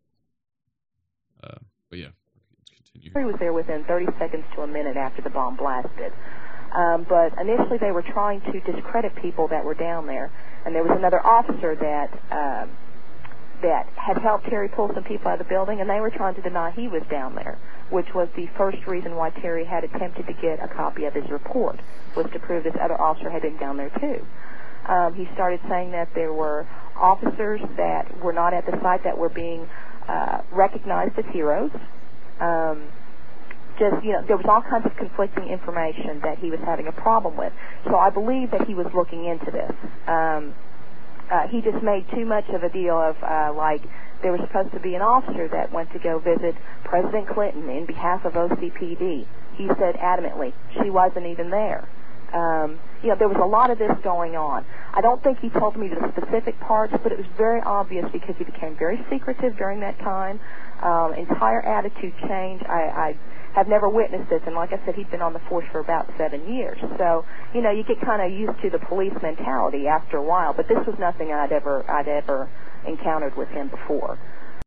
Uh, but yeah, let's continue. He was there within thirty seconds to a minute after the bomb blasted. Um, but initially they were trying to discredit people that were down there. And there was another officer that um, that had helped Terry pull some people out of the building, and they were trying to deny he was down there, which was the first reason why Terry had attempted to get a copy of his report, was to prove this other officer had been down there too. Um, he started saying that there were officers that were not at the site that were being uh, recognized as heroes. Um, Just, you know, there was all kinds of conflicting information that he was having a problem with. So I believe that he was looking into this. Um, uh, he just made too much of a deal of, uh, like, there was supposed to be an officer that went to go visit President Clinton in behalf of O C P D. He said adamantly she wasn't even there. Um, you know, there was a lot of this going on. I don't think he told me the specific parts, but it was very obvious because he became very secretive during that time. Um, entire attitude change. I, I have never witnessed this, and like I said, he'd been on the force for about seven years. So, you know, you get kind of used to the police mentality after a while. But this was nothing I'd ever, I'd ever encountered with him before.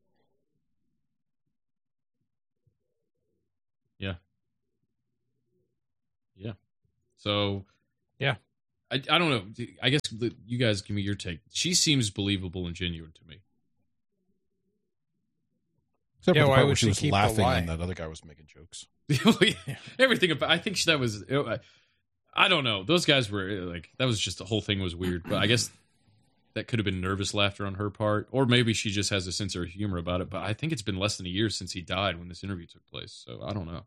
Yeah. Yeah. So, yeah. I, I don't know. I guess you guys give me your take. She seems believable and genuine to me. Except Yeah, for the why part would where she she was keep the laughing lie? and that other guy was making jokes. Everything about, I think that was, I don't know. Those guys were like, that was just, the whole thing was weird. But I guess that could have been nervous laughter on her part. Or maybe she just has a sense of humor about it. But I think it's been less than a year since he died when this interview took place. So I don't know.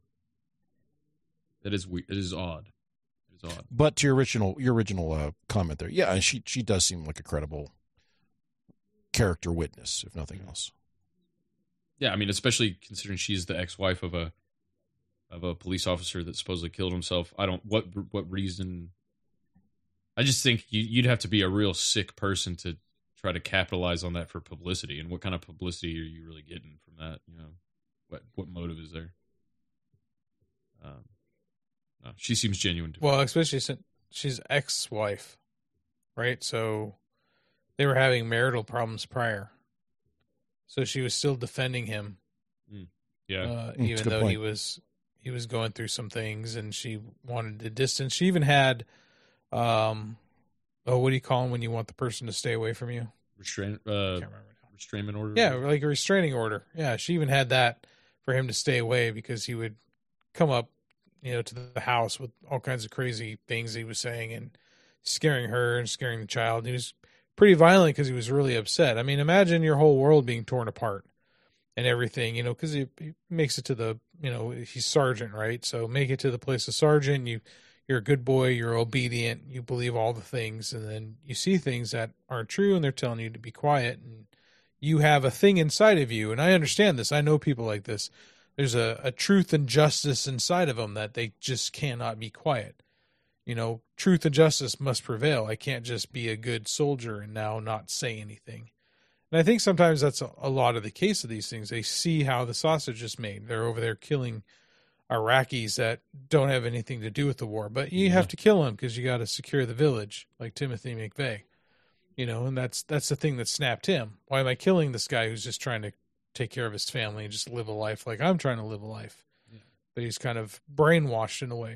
That is weird. It is odd. It is odd. But to your original your original uh, comment there, yeah, and she she does seem like a credible character witness, if nothing else. Yeah, I mean, especially considering she's the ex-wife of a of a police officer that supposedly killed himself. I don't what what reason. I just think you, you'd have to be a real sick person to try to capitalize on that for publicity. And what kind of publicity are you really getting from that? You know, what what motive is there? Um, no, she seems genuine to me. Well, especially since she's ex-wife, right? So they were having marital problems prior. So she was still defending him. Mm. Yeah. Uh, Mm, even that's a good though point. he was he was going through some things and she wanted to distance. She even had um oh, what do you call them when you want the person to stay away from you? Restrain uh restrainment order. Yeah, like a restraining order. Yeah, she even had that for him to stay away because he would come up, you know, to the house with all kinds of crazy things he was saying and scaring her and scaring the child. He was pretty violent because he was really upset. I mean, imagine your whole world being torn apart and everything, you know, because he, he makes it to the, you know, he's sergeant, right? So make it to the place of sergeant. You, you're a good boy. You're obedient. You believe all the things. And then you see things that aren't true and they're telling you to be quiet. And you have a thing inside of you. And I understand this. I know people like this. There's a, a truth and justice inside of them that they just cannot be quiet. You know, truth and justice must prevail. I can't just be a good soldier and now not say anything. And I think sometimes that's a, a lot of the case of these things. They see how the sausage is made. They're over there killing Iraqis that don't have anything to do with the war, but you Yeah. have to kill them because you got to secure the village, like Timothy McVeigh. You know, and that's that's the thing that snapped him. Why am I killing this guy who's just trying to take care of his family and just live a life like I'm trying to live a life? Yeah. But he's kind of brainwashed in a way.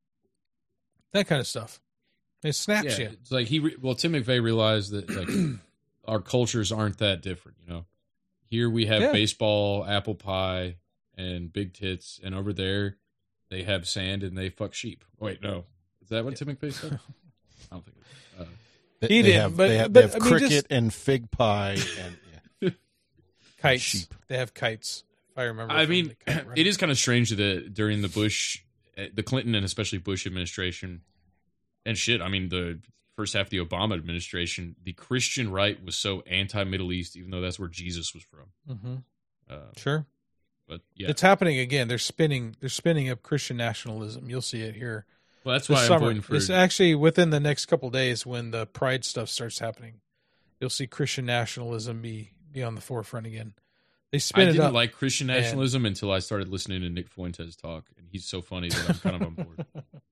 That kind of stuff. It snaps Yeah, you. it's like he re- well Tim McVeigh realized that like our cultures aren't that different, you know. Here we have Yeah. baseball, apple pie, and big tits, and over there they have sand and they fuck sheep. Wait, no, is that what Tim McVeigh said? I don't think. It uh, They, He they didn't, have, but- they have, but, they have I mean, cricket just- and fig pie and yeah. Kites. sheep. They have kites. If I remember. I from mean, the kite run. it is kind of strange that during the Bush, uh, the Clinton and especially Bush administration, and shit. I mean, the first half of the Obama administration, the Christian right was so anti-Middle East, even though that's where Jesus was from. Mhm. Uh, Sure. But yeah, It's happening again. They're spinning. They're spinning up Christian nationalism. You'll see it here. well, that's this why I'm summer. voting for. It's actually within the next couple days when the Pride stuff starts happening. You'll see Christian nationalism be be on the forefront again. They spin I it didn't up. like Christian and- nationalism until I started listening to Nick Fuentes talk, and he's so funny that I'm kind of on board.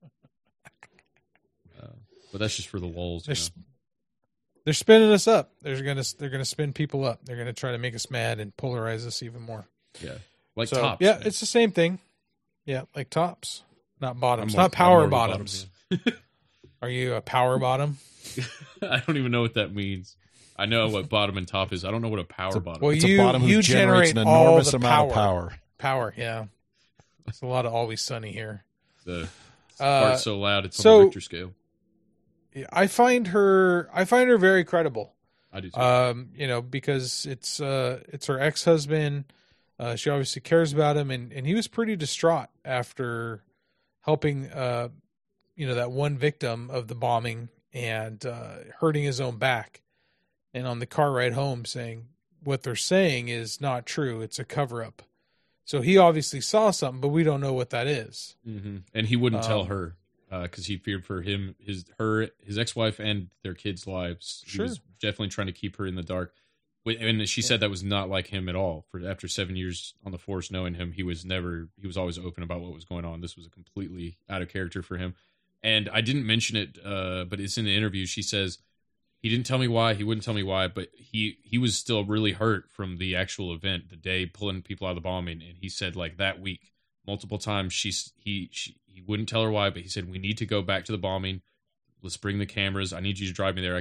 Uh, but that's just for the lulz. They're, You know? sp- they're spinning us up. They're gonna they're gonna spin people up. They're gonna try to make us mad and polarize us even more. Yeah, like So, tops. Yeah, man. it's the same thing. Yeah, like tops, not bottoms, I'm more- not power I'm more of a bottoms. Are you a power bottom? I don't even know what that means. I know what bottom and top is. I don't know what a power bottom Well, is. It's a you bottom who you generates generate an all enormous the amount of power. power. Power, yeah. It's a lot of always sunny here. The Uh, part's so loud it's on so- the Richter scale. I find her I find her very credible. I do too. Um, you know, because it's uh it's her ex-husband. Uh, she obviously cares about him, and, and he was pretty distraught after helping uh you know that one victim of the bombing and uh hurting his own back. And on the car ride home saying what they're saying is not true, it's a cover up. So he obviously saw something, but we don't know what that is. hmm And he wouldn't tell Um, her because he feared for him, his her, his ex-wife, and their kids' lives. He Sure. was definitely trying to keep her in the dark. Wh- And she said that was not like him at all. For after seven years on the force, knowing him, he was never. He was always open about what was going on. This was a completely out of character for him. And I didn't mention it, uh, but it's in the interview. She says he didn't tell me why. He wouldn't tell me why, but he he was still really hurt from the actual event, the day pulling people out of the bombing. And he said, like, that week, multiple times, she's he she, he wouldn't tell her why, but he said, we need to go back to the bombing. Let's bring the cameras. I need you to drive me there. I